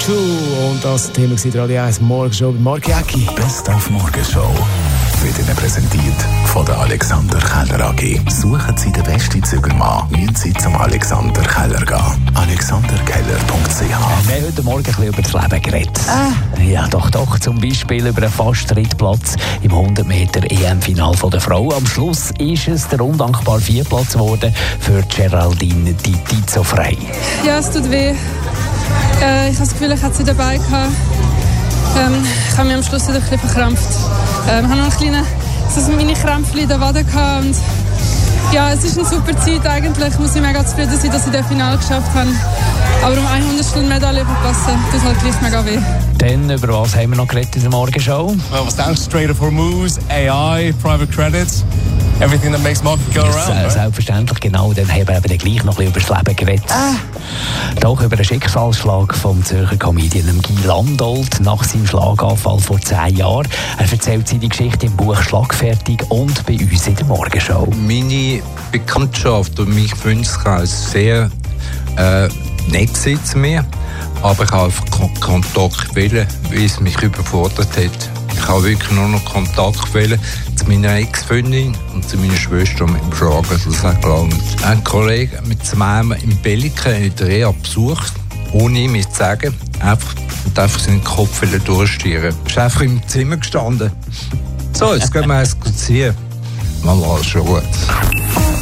Und das Thema war Radio 1 Morgenshow bei Marc Jäcki. Best auf Morgenshow wird Ihnen präsentiert von der Alexander Keller AG. Suchen Sie den besten Zügelmann, müssen Sie zum Alexander Keller gehen. alexanderkeller.ch. Wir haben heute Morgen ein bisschen über das Leben geredet. Ja, doch. Zum Beispiel über einen fast Drittplatz im 100 Meter EM-Final der Frau. Am Schluss ist es der undankbare Viertplatz geworden für Geraldine Tizo Frey. Ja, es tut weh. Ich habe das Gefühl, ich hatte sie dabei gehabt. Ich habe mich am Schluss wieder ein bisschen verkrampft. Ich habe noch ein kleines Mini-Krämpfchen in der Wade gehabt. Und ja, es ist eine super Zeit eigentlich. Ich muss mega zufrieden sein, dass ich das Finale geschafft habe. Aber um 100 Medaille verpassen, tut halt gleich mega weh. Dann, über was haben wir noch geredet in der Morgenshow? Well, was down Strait of Hormuz, AI, private credits, everything that makes market go around. Selbstverständlich, genau. Dann haben wir eben gleich noch ein bisschen über das Leben geredet. Doch über den Schicksalsschlag vom Zürcher Comedian Guy Landolt nach seinem Schlaganfall vor 10 Jahren. Er erzählt seine Geschichte im Buch «Schlagfertig» und bei uns in der Morgenshow. Meine Bekanntschaft und mein Freundeskreis sehr nett zu mir, aber ich habe einfach Kontakt wählen, weil es mich überfordert hat. Ich habe wirklich nur noch Kontakt wählen zu meiner Ex-Freundin und zu meiner Schwester mit dem Schwager. Das hat gelangt. Ein Kollege mit zweimal im Belliken in der Reha besucht, ohne ihm zu sagen, einfach seinen Kopf durchstieren. Er ist einfach im Zimmer gestanden. So, jetzt gehen wir diskutieren. Mal alles schon gut.